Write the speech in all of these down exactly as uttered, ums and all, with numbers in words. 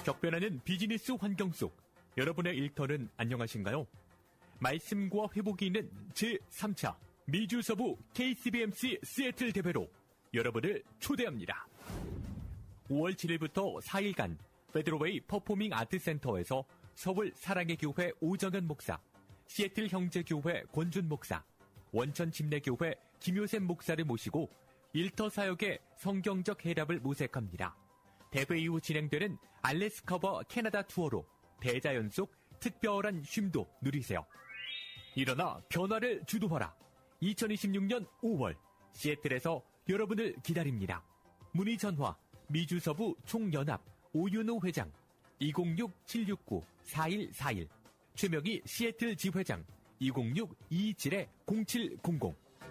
격변하는 비즈니스 환경 속 여러분의 일터는 안녕하신가요? 말씀과 회복이 있는 제삼 차 미주서부 케이씨비엠씨 시애틀 대회로 여러분을 초대합니다. 오월 칠일부터 사일간 페드로웨이 퍼포밍 아트센터에서 서울 사랑의 교회 오정현 목사, 시애틀 형제교회 권준 목사, 원천 침례교회 김효샘 목사를 모시고 일터 사역의 성경적 해답을 모색합니다. 대회 이후 진행되는 알래스커버 캐나다 투어로 대자연 속 특별한 쉼도 누리세요. 일어나 변화를 주도하라. 이천이십육년 오월 시애틀에서 여러분을 기다립니다. 문의 전화 미주서부 총연합 오윤호 회장 이공육 칠육구 사일사일, 최명희 시애틀 지회장 이공육 이이칠 공칠공공.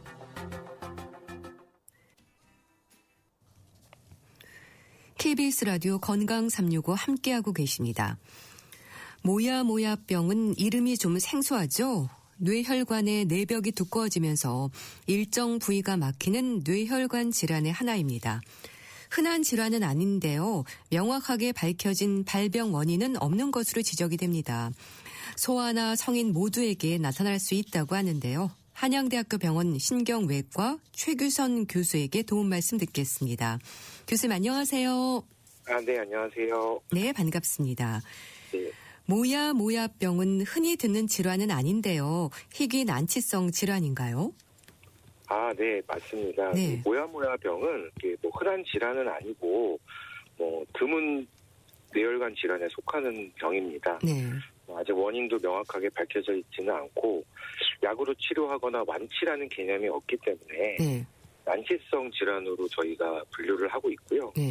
케이비에스 라디오 건강 삼육오 함께하고 계십니다. 모야 모야병은 이름이 좀 생소하죠? 뇌혈관의 내벽이 두꺼워지면서 일정 부위가 막히는 뇌혈관 질환의 하나입니다. 흔한 질환은 아닌데요. 명확하게 밝혀진 발병 원인은 없는 것으로 지적이 됩니다. 소아나 성인 모두에게 나타날 수 있다고 하는데요. 한양대학교 병원 신경외과 최규선 교수에게 도움 말씀 듣겠습니다. 교수님 안녕하세요. 아, 네, 안녕하세요. 네, 반갑습니다. 네. 모야 모야병은 흔히 듣는 질환은 아닌데요. 희귀 난치성 질환인가요? 아, 네, 맞습니다. 네. 모야모야병은 뭐 흔한 질환은 아니고 뭐 드문 뇌혈관 질환에 속하는 병입니다. 네. 아직 원인도 명확하게 밝혀져 있지는 않고 약으로 치료하거나 완치라는 개념이 없기 때문에 네. 난치성 질환으로 저희가 분류를 하고 있고요. 네.